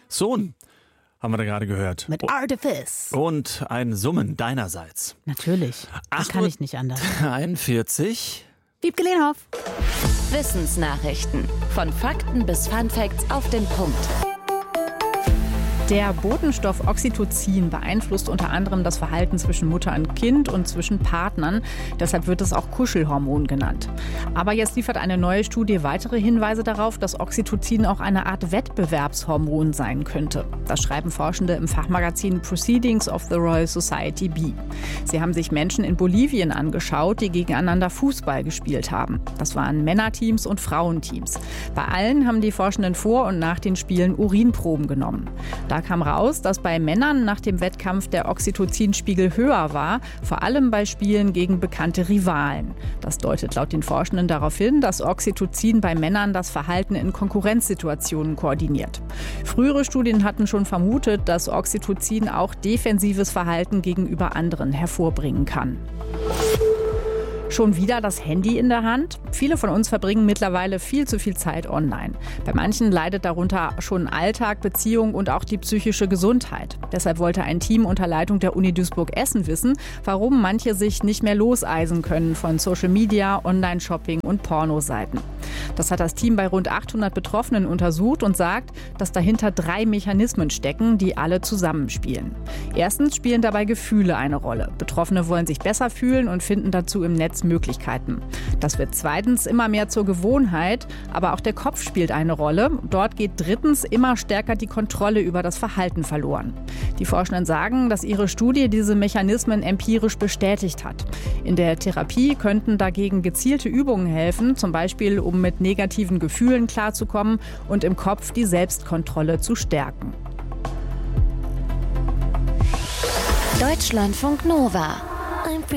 Sohn, haben wir da gerade gehört. Mit Artifice. Und ein Summen deinerseits. Natürlich, das kann ich nicht anders. 41. Wiebke Lehnhoff. Wissensnachrichten. Von Fakten bis Funfacts auf den Punkt. Der Botenstoff Oxytocin beeinflusst unter anderem das Verhalten zwischen Mutter und Kind und zwischen Partnern. Deshalb wird es auch Kuschelhormon genannt. Aber jetzt liefert eine neue Studie weitere Hinweise darauf, dass Oxytocin auch eine Art Wettbewerbshormon sein könnte. Das schreiben Forschende im Fachmagazin Proceedings of the Royal Society B. Sie haben sich Menschen in Bolivien angeschaut, die gegeneinander Fußball gespielt haben. Das waren Männerteams und Frauenteams. Bei allen haben die Forschenden vor und nach den Spielen Urinproben genommen. Da kam raus, dass bei Männern nach dem Wettkampf der Oxytocinspiegel höher war, vor allem bei Spielen gegen bekannte Rivalen. Das deutet laut den Forschenden darauf hin, dass Oxytocin bei Männern das Verhalten in Konkurrenzsituationen koordiniert. Frühere Studien hatten schon vermutet, dass Oxytocin auch defensives Verhalten gegenüber anderen hervorbringen kann. Schon wieder das Handy in der Hand? Viele von uns verbringen mittlerweile viel zu viel Zeit online. Bei manchen leidet darunter schon Alltag, Beziehung und auch die psychische Gesundheit. Deshalb wollte ein Team unter Leitung der Uni Duisburg-Essen wissen, warum manche sich nicht mehr loseisen können von Social Media, Online-Shopping und Pornoseiten. Das hat das Team bei rund 800 Betroffenen untersucht und sagt, dass dahinter 3 Mechanismen stecken, die alle zusammenspielen. Erstens spielen dabei Gefühle eine Rolle. Betroffene wollen sich besser fühlen und finden dazu im Netz Möglichkeiten. Das wird zweitens immer mehr zur Gewohnheit, aber auch der Kopf spielt eine Rolle. Dort geht drittens immer stärker die Kontrolle über das Verhalten verloren. Die Forschenden sagen, dass ihre Studie diese Mechanismen empirisch bestätigt hat. In der Therapie könnten dagegen gezielte Übungen helfen, zum Beispiel um mit negativen Gefühlen klarzukommen und im Kopf die Selbstkontrolle zu stärken. Deutschlandfunk Nova.